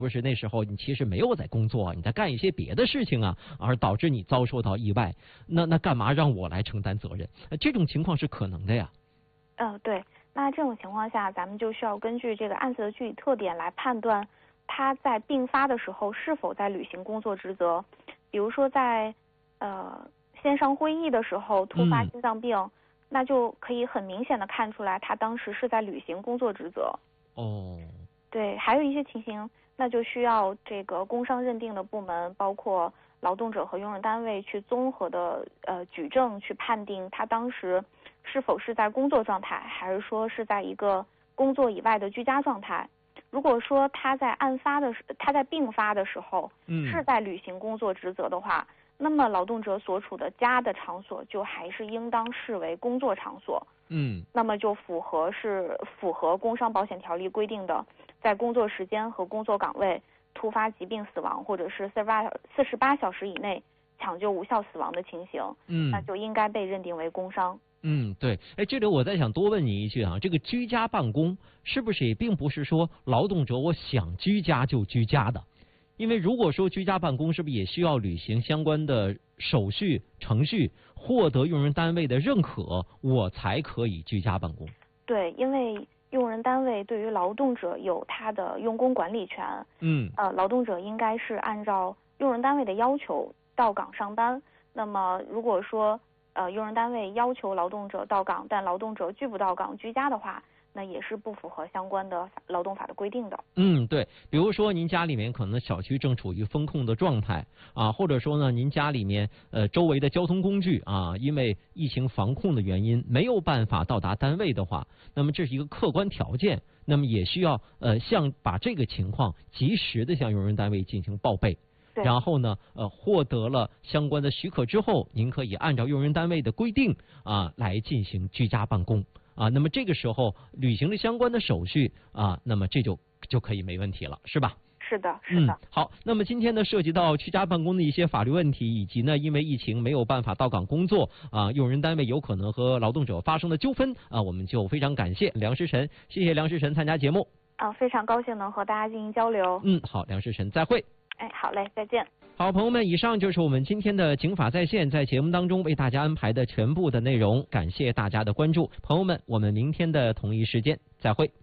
不是那时候你其实没有在工作，你在干一些别的事情啊，而导致你遭受到意外，那干嘛让我来承担责任？这种情况是可能的呀。 对，那这种情况下，咱们就需要根据这个案子的具体特点来判断他在病发的时候是否在履行工作职责。比如说在线上会议的时候突发心脏病，那就可以很明显的看出来他当时是在履行工作职责。对，还有一些情形，那就需要这个工伤认定的部门，包括劳动者和用人单位去综合的举证去判定他当时是否是在工作状态，还是说是在一个工作以外的居家状态。如果说他在病发的时候是在履行工作职责的话，那么劳动者所处的家的场所就还是应当视为工作场所。那么就符合工伤保险条例规定的，在工作时间和工作岗位突发疾病死亡，或者是48小时以内抢救无效死亡的情形，那就应该被认定为工伤。 对，这里我再想多问你一句啊，这个居家办公是不是也并不是说劳动者我想居家就居家的？因为如果说居家办公，是不是也需要履行相关的手续程序，获得用人单位的认可，我才可以居家办公？ 对，因为用人单位对于劳动者有他的用工管理权。劳动者应该是按照用人单位的要求到岗上班。那么如果说用人单位要求劳动者到岗，但劳动者拒不到岗居家的话，那也是不符合相关的劳动法的规定的。 对，比如说您家里面可能小区正处于封控的状态啊，或者说呢您家里面周围的交通工具啊，因为疫情防控的原因没有办法到达单位的话，那么这是一个客观条件，那么也需要把这个情况及时的向用人单位进行报备。然后呢，获得了相关的许可之后，您可以按照用人单位的规定啊来进行居家办公啊。那么这个时候履行了相关的手续啊，那么这就可以没问题了，是吧？ 是的。 好，那么今天呢，涉及到居家办公的一些法律问题，以及呢，因为疫情没有办法到岗工作啊，用人单位有可能和劳动者发生的纠纷啊，我们就非常感谢梁诗晨，谢谢梁诗晨参加节目。 非常高兴能和大家进行交流。 好，梁诗晨，再会。 好嘞，再见。 好，朋友们，以上就是我们今天的警法在线在节目当中为大家安排的全部的内容，感谢大家的关注，朋友们，我们明天的同一时间再会。